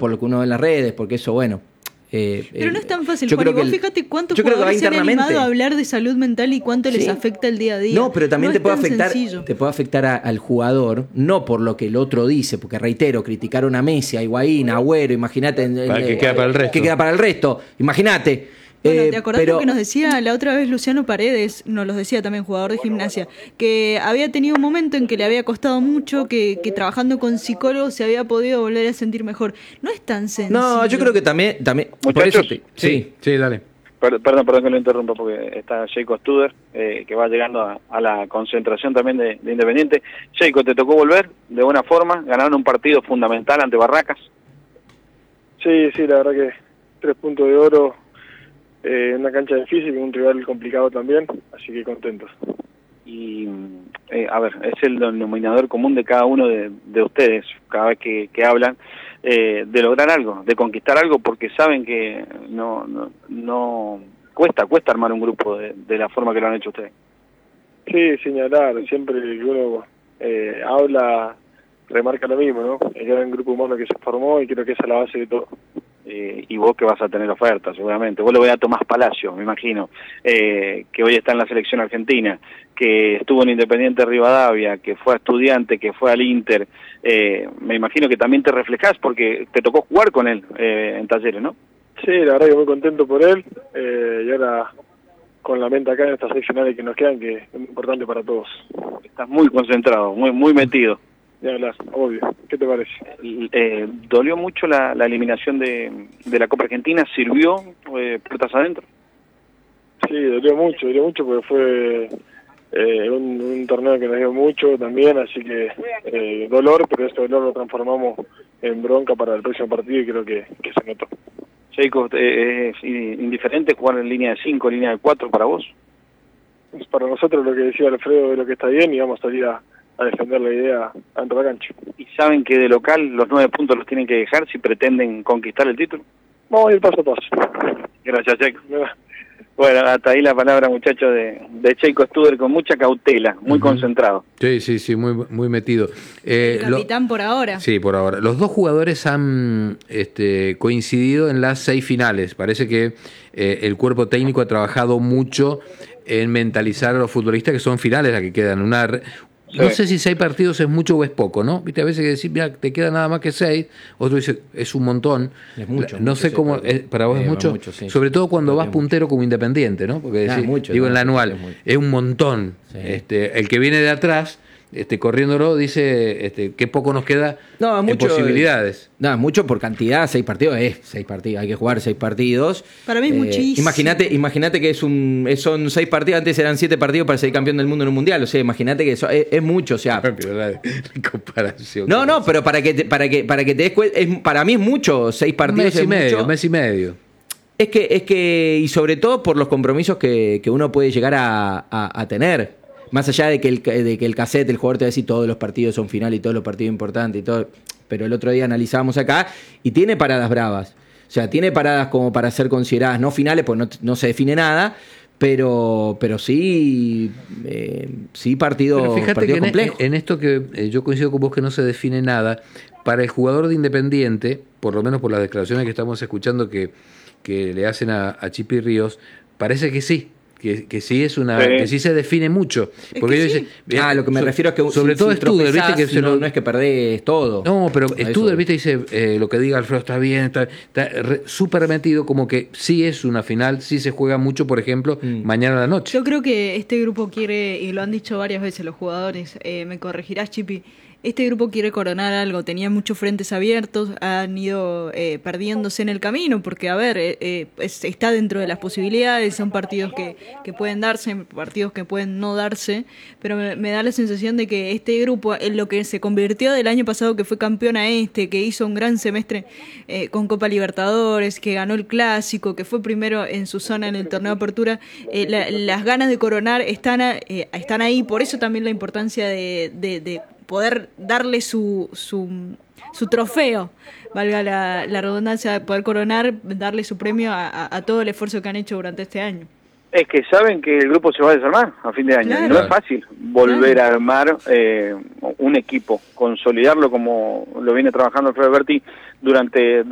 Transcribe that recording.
por lo que uno ve en las redes, porque eso, bueno... pero no es tan fácil, Juan, vos fíjate cuántos jugadores se han animado a hablar de salud mental y cuánto les afecta el día a día. No, pero también no te puede afectar al jugador, no por lo que el otro dice, porque reitero, criticaron a Messi, a Higuaín, a Agüero, imagínate... que queda para el resto. Que queda para el resto, imagínate. Bueno, ¿te acordás lo que nos decía la otra vez Luciano Paredes? Nos lo decía también, jugador de Gimnasia, que había tenido un momento en que le había costado mucho, que trabajando con psicólogos se había podido volver a sentir mejor. No es tan sencillo. No, yo creo que también por eso sí, dale. Perdón que lo interrumpa, porque está Jacob Studer, que va llegando a la concentración también de Independiente. Jacob, ¿te tocó volver de buena forma? Ganaron un partido fundamental ante Barracas. Sí, la verdad que 3 puntos de oro. Una cancha difícil, un rival complicado también, así que contentos. Y, a ver, es el denominador común de cada uno de ustedes, cada vez que hablan, de lograr algo, de conquistar algo, porque saben que no cuesta armar un grupo de la forma que lo han hecho ustedes. Sí, señalar, siempre que uno habla, remarca lo mismo, ¿no? El gran grupo humano que se formó, y creo que esa es la base de todo. Y vos que vas a tener ofertas, seguramente. Vos lo veis a Tomás Palacio, me imagino, que hoy está en la selección argentina, que estuvo en Independiente Rivadavia, que fue a Estudiante, que fue al Inter. Me imagino que también te reflejás porque te tocó jugar con él en Talleres, ¿no? Sí, la verdad que muy contento por él, y ahora con la mente acá en estas 6 finales que nos quedan, que es muy importante para todos. Estás muy concentrado, muy metido. De hablar, obvio. ¿Qué te parece? ¿Dolió mucho la eliminación de la Copa Argentina? ¿Sirvió puertas adentro? Sí, dolió mucho porque fue un torneo que nos dio mucho también, así que dolor, pero ese dolor lo transformamos en bronca para el próximo partido y creo que se notó. Jacob, ¿es indiferente jugar en línea de 5, línea de 4 para vos? Para nosotros, lo que decía Alfredo, es lo que está bien, y vamos a salir a defender la idea ante la cancha. ¿Y saben que de local los 9 puntos los tienen que dejar si pretenden conquistar el título? Vamos a ir paso a paso. Gracias, Checo. Bueno, hasta ahí la palabra, muchachos, de Jacob Studer, con mucha cautela, muy concentrado. Sí, muy metido. El capitán por ahora. Sí, por ahora. Los dos jugadores han coincidido en las 6 finales. Parece que el cuerpo técnico ha trabajado mucho en mentalizar a los futbolistas que son finales las que quedan. No sé si 6 partidos es mucho o es poco, ¿no? Viste, a veces que decís, mira, te queda nada más que 6, otro dice, es un montón. Es mucho. No sé cómo, para vos es mucho, sí. Sobre todo cuando vas puntero como Independiente, ¿no? Porque decís, en la anual, es un montón. Sí. El que viene de atrás, corriéndolo, dice qué poco nos queda en posibilidades. No, mucho por cantidad. 6 partidos es 6 partidos, hay que jugar 6 partidos. Para mí es muchísimo. Imagínate que son 6 partidos, antes eran 7 partidos para ser campeón del mundo en un mundial. O sea, imagínate que eso es mucho, o sea. Pero la comparación. No, pero para que te des cuenta, para mí es mucho, 6 partidos. Un mes y medio. Es que, y sobre todo por los compromisos que uno puede llegar a tener. Más allá de que el cassette, el jugador te va a decir todos los partidos son finales y todos los partidos importantes y todo, pero el otro día analizábamos acá y tiene paradas bravas. O sea, tiene paradas como para ser consideradas no finales, pues no se define nada, pero sí partido complejo. En esto que yo coincido con vos que no se define nada, para el jugador de Independiente, por lo menos por las declaraciones que estamos escuchando que le hacen a Chipi Ríos, parece que sí. Que sí es que sí se define mucho. Porque ellos dicen, lo que me refiero es que sobre todo Studer, viste que no es que perdés todo. No, pero Studer, viste, dice lo que diga Alfredo está bien, está súper metido, como que sí es una final, sí se juega mucho, por ejemplo, mañana a la noche. Yo creo que este grupo quiere, y lo han dicho varias veces los jugadores, me corregirás, Chipi, este grupo quiere coronar algo, tenía muchos frentes abiertos, han ido perdiéndose en el camino, porque está dentro de las posibilidades, son partidos que pueden darse, partidos que pueden no darse, pero me da la sensación de que este grupo, en lo que se convirtió del año pasado, que fue campeón que hizo un gran semestre con Copa Libertadores, que ganó el Clásico, que fue primero en su zona en el torneo de apertura, las ganas de coronar están ahí, por eso también la importancia de poder darle su trofeo, valga la redundancia, de poder coronar, darle su premio a todo el esfuerzo que han hecho durante este año. Es que saben que el grupo se va a desarmar a fin de año. Claro. No es fácil volver a armar un equipo, consolidarlo como lo viene trabajando Alfredo Berti durante